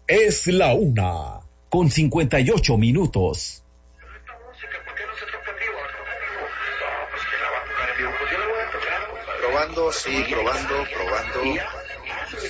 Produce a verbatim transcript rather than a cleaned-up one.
Es la una, con cincuenta y ocho minutos. Esta música, ¿por qué no se toca en vivo? No, pues que la va a tocar en vivo, pues yo la voy a tocar. Probando, sí, probando, probando.